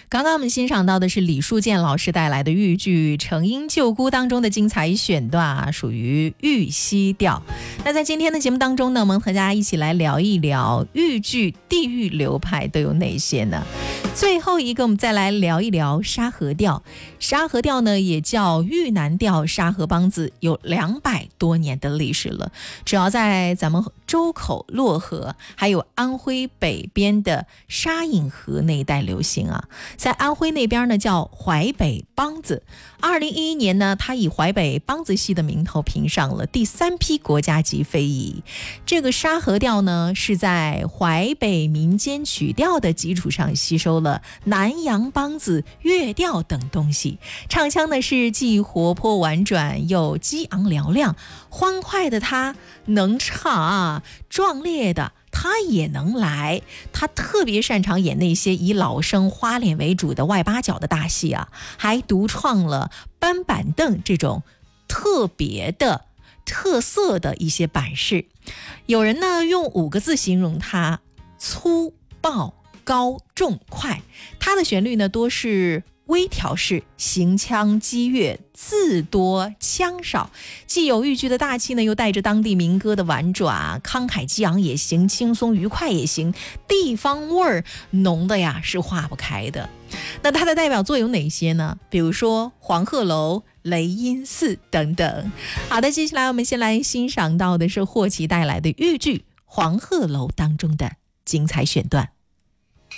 刚刚我们欣赏到的是李树建老师带来的豫剧《成因救姑》当中的精彩选段啊，属于豫西调。那在今天的节目当中呢，我们和大家一起来聊一聊豫剧地域流派都有哪些呢？最后一个，我们再来聊一聊沙河调。沙河调呢，也叫豫南调沙河梆子，有200多年的历史了。主要在咱们周口、漯河，还有安徽北边的沙隐河那一带流行啊。在安徽那边呢，叫淮北梆子。2011年呢，它以淮北梆子戏的名头评上了第3批国家级非遗。这个沙河调呢，是在淮北民间曲调的基础上吸收了南洋梆子、粤调等东西，唱腔呢是既活泼婉转又激昂嘹亮，欢快的他能唱啊，壮烈的他也能来。他特别擅长演那些以老生花脸为主的外八角的大戏啊，还独创了搬板凳这种特别的特色的一些板式。有人呢用5个字形容他：粗暴高重快。他的旋律呢多是微调式，行腔激越，字多腔少，既有豫剧的大气呢，又带着当地民歌的婉转，慷慨激昂也行，轻松愉快也行，地方味儿浓的呀是化不开的。那它的代表作有哪些呢？比如说黄鹤楼、雷音寺等等。好的，接下来我们先来欣赏到的是霍奇带来的豫剧《黄鹤楼》当中的精彩选段。